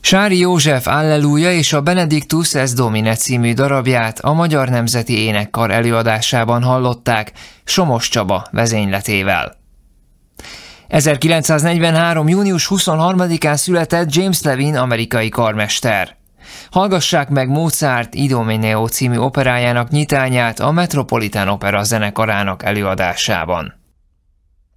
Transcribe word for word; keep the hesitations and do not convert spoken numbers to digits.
Sári József Alleluja és a Benedictus es Domine című darabját a Magyar Nemzeti Énekkar előadásában hallották Somos Csaba vezényletével. ezerkilencszáznegyvenhárom. június huszonharmadikán született James Levin amerikai karmester. Hallgassák meg Mozart Idomeneo című operájának nyitányát a Metropolitan Opera zenekarának előadásában.